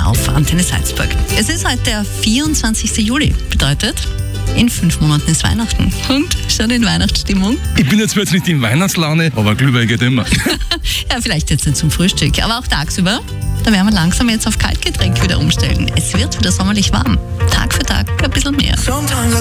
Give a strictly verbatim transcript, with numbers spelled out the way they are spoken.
auf Antenne Salzburg. Es ist heute der vierundzwanzigster Juli. Bedeutet, in fünf Monaten ist Weihnachten. Und schon in Weihnachtsstimmung? Ich bin jetzt zwar jetzt nicht in Weihnachtslaune, aber Glühwein geht immer. Ja, vielleicht jetzt nicht zum Frühstück, aber auch tagsüber. Da werden wir langsam jetzt auf Kaltgetränk wieder umstellen. Es wird wieder sommerlich warm. Tag für Tag ein bisschen mehr.